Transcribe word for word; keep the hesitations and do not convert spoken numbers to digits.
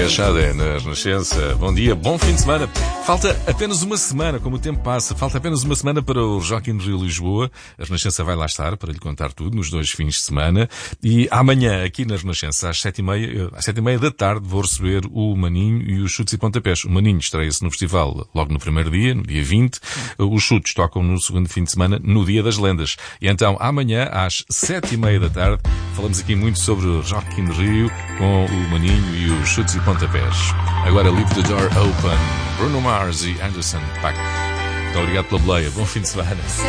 Encaixada na Renascença. Bom dia, bom fim de semana. Falta apenas uma semana, como o tempo passa, falta apenas uma semana para o Rock in Rio Lisboa. A Renascença vai lá estar para lhe contar tudo nos dois fins de semana. E amanhã, aqui na Renascença, às sete e meia, às sete e meia da tarde, vou receber o Maninho e os Chutes e Pontapés. O Maninho estreia-se no festival logo no primeiro dia, no dia vinte. Os Chutes tocam no segundo fim de semana, no Dia das Lendas. E então, amanhã, às sete e meia da tarde, falamos aqui muito sobre o Rock in Rio com o Maninho e os Chutes e Pontapés. Agora, Leave the Door Open. Bruno Mars e Anderson .Paak. Muito obrigado pela boleia. Bom fim de semana.